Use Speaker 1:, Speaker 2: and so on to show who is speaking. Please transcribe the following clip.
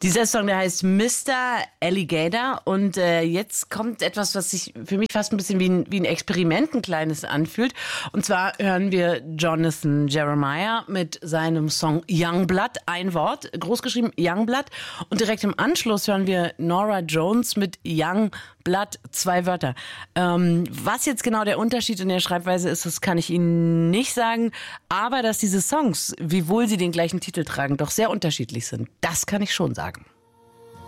Speaker 1: Dieser Song, der heißt Mr. Alligator und jetzt kommt etwas, was sich für mich fast ein bisschen wie ein Experiment, ein kleines anfühlt. Und zwar hören wir Jonathan Jeremiah mit seinem Song Youngblood, ein Wort, großgeschrieben Youngblood. Und direkt im Anschluss hören wir Norah Jones mit Youngblood, 2 Wörter. Was jetzt genau der Unterschied in der Schreibweise ist, das kann ich Ihnen nicht sagen. Aber dass diese Songs, wiewohl sie den gleichen Titel tragen, doch sehr unterschiedlich sind, das kann ich schon sagen.